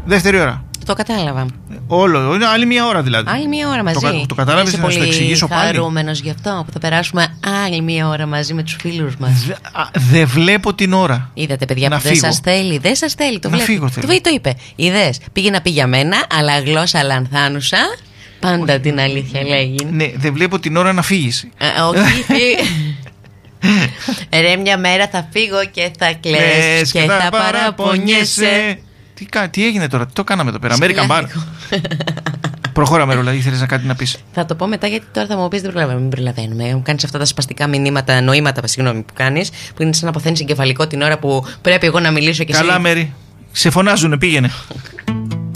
Δεύτερη ώρα. Το κατάλαβα. Όλο. Είναι άλλη μία ώρα δηλαδή. Άλλη μία ώρα μαζί. Το κατάλαβες, να σου το εξηγήσω πάλι. Είμαι πολύ χαρούμενος γι' αυτό που θα περάσουμε άλλη μία ώρα μαζί με τους φίλους μας. Δεν βλέπω την ώρα. Είδατε, παιδιά, που δεν σας θέλει. Δεν σας θέλει. Το φύγω. Το είπε. Είδες. Πήγε να πει για μένα, αλλά γλώσσα λανθάνουσα. Πάντα την αλήθεια λέγει. Ναι, δεν βλέπω την ώρα να φύγεις. Όχι. Ρε, μια μέρα θα φύγω και θα κλαις και θα παραπονιέσαι. Τι έγινε τώρα, τι το κάναμε εδώ πέρα? American Bar. Προχώραμε, Ρούλα, ήθελες κάτι να πεις? Θα το πω μετά, γιατί τώρα θα μου πεις δεν προλαβαίνουμε. Μου κάνεις αυτά τα σπαστικά νοήματα που κάνεις, που είναι σαν να αποθένεις εγκεφαλικό την ώρα που πρέπει εγώ να μιλήσω και εσύ. Καλά, Μέρη. Σε φωνάζουνε, πήγαινε.